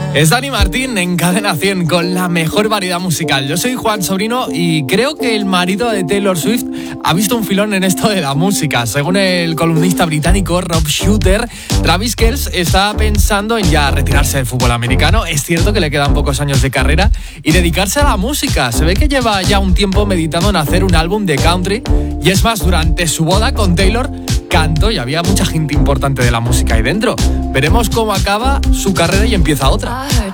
Es Dani Martín en Cadena 100 con la mejor variedad musical. Yo soy Juan Sobrino y creo que el marido de Taylor Swift ha visto un filón en esto de la música. Según el columnista británico Rob Shuter, Travis Kelce está pensando en ya retirarse del fútbol americano. Es cierto que le quedan pocos años de carrera y dedicarse a la música. Se ve que lleva ya un tiempo meditando en hacer un álbum de country. Y es más, durante su boda con Taylor cantó y había mucha gente importante de la música ahí dentro. Veremos cómo acaba su carrera y empieza otra.